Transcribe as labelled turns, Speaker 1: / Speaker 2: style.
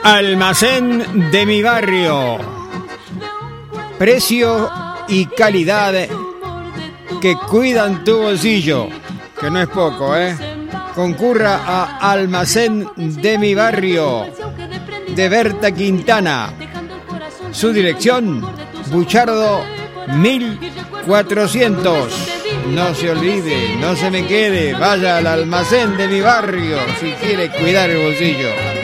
Speaker 1: Almacén de mi barrio. Precio y calidad que cuidan tu bolsillo, que no es poco, ¿eh? Concurra a Almacén de mi barrio de Berta Quintana. Su dirección, Buchardo 1400. No se olvide, no se me quede, vaya al Almacén de mi barrio si quiere cuidar el bolsillo.